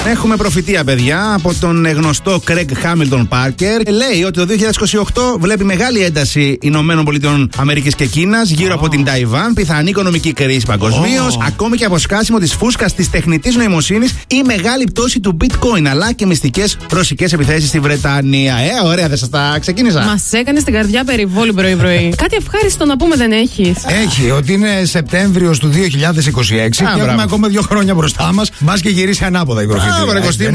Έχουμε προφητεία, παιδιά, από τον γνωστό Craig Hamilton Parker. Λέει ότι το 2028 βλέπει μεγάλη ένταση Ηνωμένων Πολιτειών Αμερικής και Κίνας γύρω από την Ταϊβάν, πιθανή οικονομική κρίση παγκοσμίως, ακόμη και αποσκάσιμο της φούσκας της τεχνητής νοημοσύνης ή μεγάλη πτώση του bitcoin, αλλά και μυστικές ρωσικές επιθέσεις στη Βρετανία. Ωραία, δεν σας τα ξεκίνησα. Μας έκανε στην καρδιά περιβόλη πρωί-πρωί. Κάτι ευχάριστο να πούμε δεν έχεις? Έχει, ότι είναι Σεπτέμβριος του 2026 και έχουμε ακόμα 2 χρόνια μπροστά μας. Μπας και γυρίσει ανάποδα η γραφή.